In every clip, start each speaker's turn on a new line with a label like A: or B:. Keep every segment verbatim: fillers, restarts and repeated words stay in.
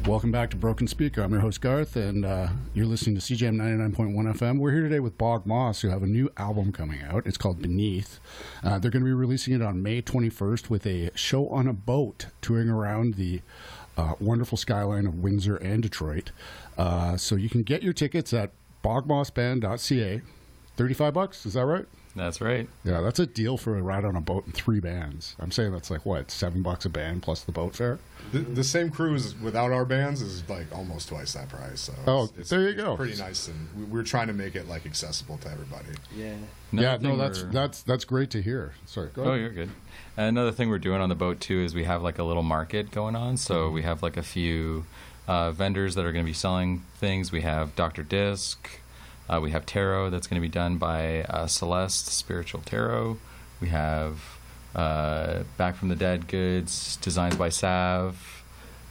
A: Welcome back to Broken Speaker. I'm your host Garth, and uh, you're listening to C J M ninety-nine point one F M. We're here today with Bog Moss, who have a new album coming out. It's called Beneath. Uh, they're going to be releasing it on May twenty-first with a show on a boat touring around the uh, wonderful skyline of Windsor and Detroit. Uh, so you can get your tickets at bog moss band dot c a. thirty-five bucks, is that right?
B: That's right.
A: Yeah, that's a deal for a ride on a boat and three bands. I'm saying that's like, what, seven bucks a band plus the boat fare?
C: The, the same cruise without our bands is like almost twice that price. So
A: oh,
C: it's, it's,
A: there you
C: it's
A: go.
C: Pretty nice, and we, we're trying to make it like accessible to everybody.
D: Yeah.
A: Yeah, no, that's that's that's great to hear. Sorry. Go ahead.
B: Oh, you're good. Another thing we're doing on the boat too is we have like a little market going on. So mm-hmm. we have like a few uh, vendors that are going to be selling things. We have Doctor Disc. Uh, we have tarot that's going to be done by uh, Celeste, Spiritual Tarot. We have uh, Back from the Dead goods, designs by Sav.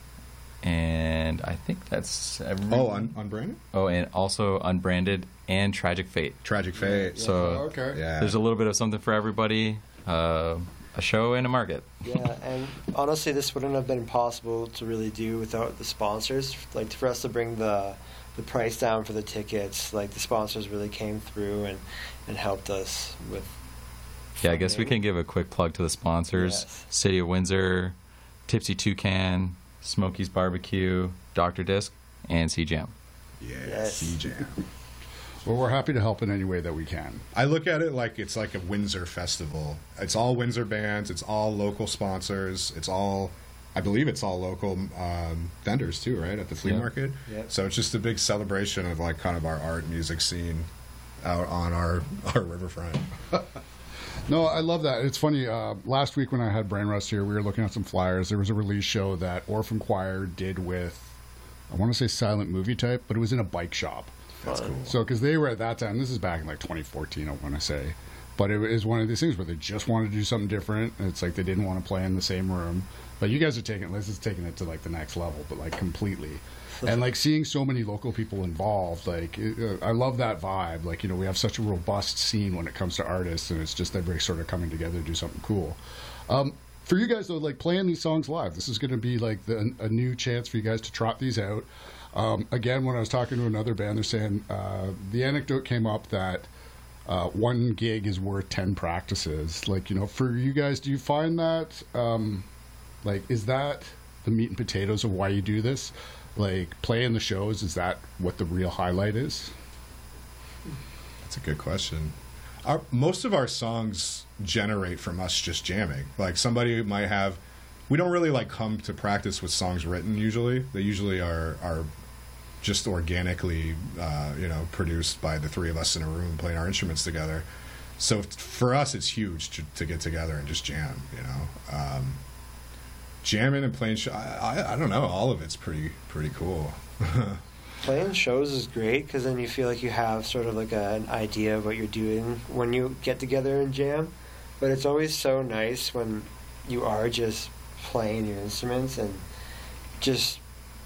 B: And I think that's everything.
C: Oh, un- unbranded?
B: Oh, and also Unbranded and Tragic Fate.
C: Tragic Fate.
B: Yeah. So
A: oh, okay.
C: Yeah.
B: There's a little bit of something for everybody. Uh, a show and a market.
D: Yeah, and honestly, this wouldn't have been possible to really do without the sponsors. Like, for us to bring the... the price down for the tickets, like the sponsors really came through and, and helped us with funding.
B: Yeah, I guess we can give a quick plug to the sponsors.
D: Yes.
B: City of Windsor, Tipsy Toucan, Smokey's Barbecue, Doctor Disc, and C-Jam.
C: Yeah,
D: yes.
C: C-Jam.
A: Well, we're happy to help in any way that we can.
C: I look at it like it's like a Windsor festival. It's all Windsor bands. It's all local sponsors. It's all... I believe it's all local um, vendors too, right, at the flea
B: yeah.
C: market.
D: Yep.
C: So it's just a big celebration of like kind of our art music scene out on our our riverfront.
A: No, I love that. It's funny. Uh, last week when I had Brain Rust here, we were looking at some flyers. There was a release show that Orphan Choir did with, I want to say Silent Movie Type, but it was in a bike shop.
C: That's cool.
A: So because they were at that time, this is back in like twenty fourteen, I want to say. But it is one of these things where they just wanted to do something different. And it's like they didn't want to play in the same room. But you guys are taking this is taking it to like the next level, but like completely. And like seeing so many local people involved, like uh, I love that vibe. Like, you know, we have such a robust scene when it comes to artists, and it's just everybody sort of coming together to do something cool. Um, for you guys though, like playing these songs live, this is going to be like the, a new chance for you guys to trot these out. Um, again, when I was talking to another band, they're saying uh, the anecdote came up that. Uh, one gig is worth ten practices. Like, you know, for you guys, do you find that, um, like, is that the meat and potatoes of why you do this? Like, playing the shows, is that what the real highlight is?
C: That's a good question. Our, most of our songs generate from us just jamming. Like, somebody might have... We don't really, like, come to practice with songs written, usually. They usually are... are just organically, uh, you know, produced by the three of us in a room playing our instruments together. So for us, it's huge to, to get together and just jam, you know. Um, jamming and playing, sh- I, I, I don't know, all of it's pretty pretty cool.
D: Playing shows is great because then you feel like you have sort of like a, an idea of what you're doing when you get together and jam. But it's always so nice when you are just playing your instruments and just...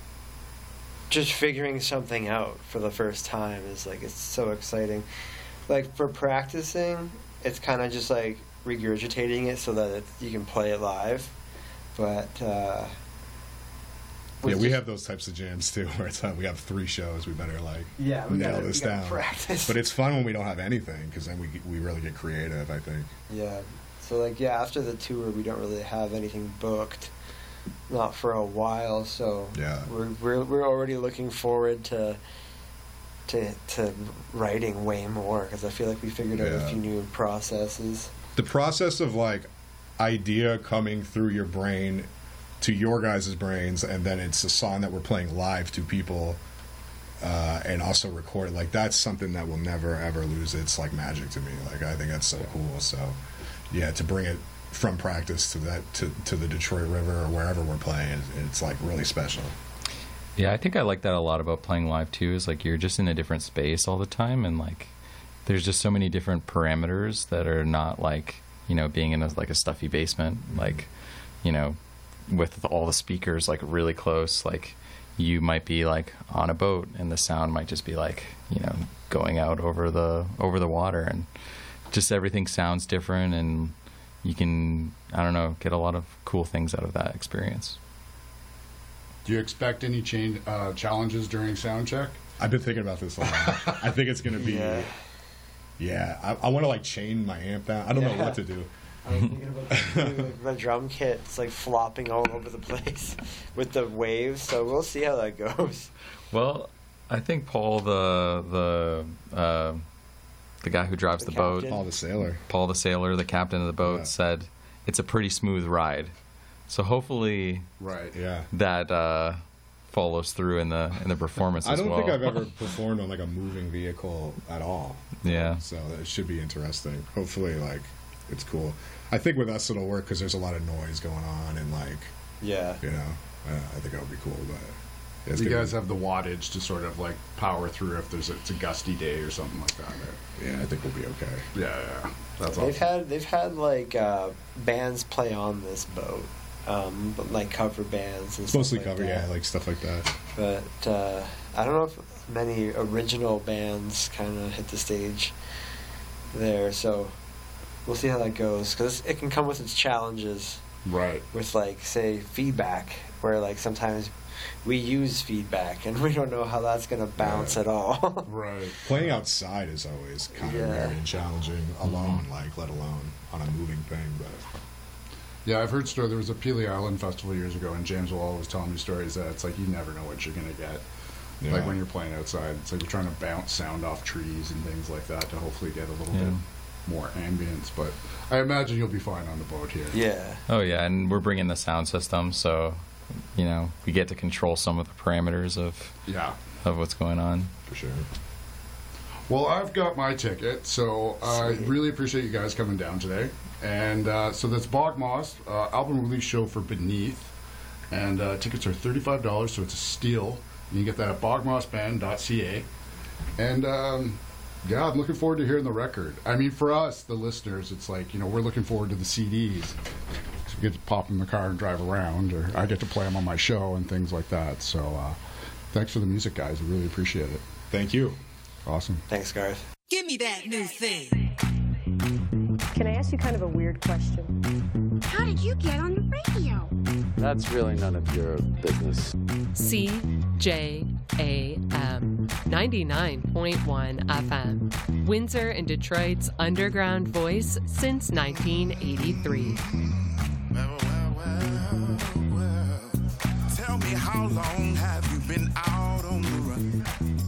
D: just figuring something out for the first time is like it's so exciting. Like for practicing, it's kind of just like regurgitating it so that it, you can play it live. But uh,
C: yeah, we have those types of jams too, where it's like we have three shows, we better like
D: yeah, we
C: nail
D: gotta,
C: this
D: we gotta
C: down.
D: Practice.
C: But it's fun when we don't have anything because then we we really get creative, I think.
D: Yeah. So like yeah, after the tour, we don't really have anything booked. Not for a while, so
C: yeah.
D: we're we're we're already looking forward to to to writing way more because I feel like we figured out
C: yeah.
D: a few new processes.
C: The process of like idea coming through your brain to your guys' brains, and then it's a song that we're playing live to people, uh, and also record it. Like that's something that will never ever lose its like magic to me. Like I think that's so cool. So yeah, to bring it. From practice to that to, to the Detroit River or wherever we're playing, it's like really special.
B: Yeah, I think I like that a lot about playing live too. Is like you're just in a different space all the time, and like there's just so many different parameters that are not like you know being in a, like a stuffy basement, like you know with all the speakers like really close. Like you might be like on a boat, and the sound might just be like you know going out over the over the water, and just everything sounds different and. You can, I don't know, get a lot of cool things out of that experience.
A: Do you expect any change uh, challenges during sound check?
C: I've been thinking about this a lot. I think it's going to be,
D: Yeah.
C: yeah. I, I want to like chain my amp down. I don't know
D: Yeah.
C: what to do.
D: I was thinking about the, like, the drum kit's like flopping all over the place with the waves, so we'll see how that goes.
B: Well, I think Paul, the the uh, the guy who drives
D: The
B: the, boat,
D: captain.
C: Paul the sailor.
B: Paul the sailor, the captain of the boat,
C: Yeah.
B: said it's a pretty smooth ride. So hopefully
A: Right.
C: Yeah.
B: that uh, follows through in the in the performance
C: I
B: as
C: don't
B: well.
C: think I've ever performed on like a moving vehicle at all.
B: Yeah.
C: So it should be interesting. Hopefully, like, it's cool. I think with us it'll work because there's a lot of noise going on and like,
D: Yeah.
C: you know, uh, I think it'll be cool. But yeah, it's
A: You
C: gonna
A: guys
C: be-
A: have the wattage to sort of like power through if there's a, it's a gusty day or something like that.
C: yeah, I think we'll be okay.
A: Yeah, yeah. That's
D: They've
A: awesome.
D: had they've had like uh, bands play on this boat, um, but, like cover bands and
C: It's
D: stuff
C: mostly
D: like
C: cover,
D: that.
C: yeah, like stuff like that.
D: But uh, I don't know if many original bands kind of hit the stage there, so we'll see how that goes because it can come with its challenges
A: Right.
D: with like say feedback, where like sometimes we use feedback and we don't know how that's going to bounce
C: Yeah.
D: at all.
A: Right.
C: Playing outside is always kind
D: Yeah.
C: of very challenging alone, like let alone on a moving thing. But
A: Yeah, I've heard story. There was a Peely Island festival years ago, and James will always tell me stories that it's like you never know what you're gonna get.
C: yeah.
A: Like when you're playing outside, it's like you're trying to bounce sound off trees and things like that to hopefully get a little
B: Yeah.
A: bit more ambience. But I imagine you'll be fine on the boat here.
D: Yeah.
B: Oh yeah, and we're bringing the sound system, so you know we get to control some of the parameters of
A: Yeah.
B: of what's going on.
C: for sure.
A: Well, I've got my ticket, so I
D: Sweet.
A: really appreciate you guys coming down today. And uh, so that's Bog Moss, uh, album release show for Beneath. And uh, tickets are thirty-five dollars, so it's a steal. You can get that at bog moss band dot c a. And um, yeah, I'm looking forward to hearing the record. I mean, for us, the listeners, it's like, you know, we're looking forward to the C Ds. So we get to pop in the car and drive around, or I get to play them on my show and things like that. So uh, thanks for the music, guys. I really appreciate it.
C: Thank you.
A: Awesome.
D: Thanks, Garth.
E: Give me that new thing.
F: Can I ask you kind of a weird question?
G: How did you get on the radio?
H: That's really none of your business.
I: C J A M ninety-nine point one F M, Windsor and Detroit's underground voice since nineteen eighty-three.
J: Well, well, well, well. Tell me, how long have you been out on the run?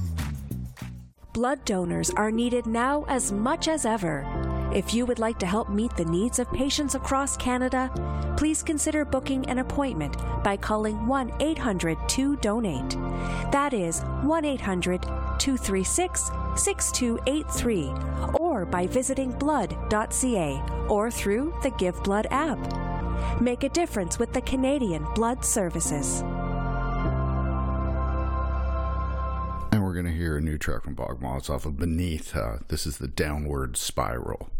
K: Blood donors are needed now as much as ever. If you would like to help meet the needs of patients across Canada, please consider booking an appointment by calling one eight hundred two donate. That is one eight hundred two three six six two eight three, or by visiting blood dot c a or through the Give Blood app. Make a difference with the Canadian Blood Services.
A: And we're going to hear a new track from Bog Moss off of Beneath. Uh, this is the Downward Spiral.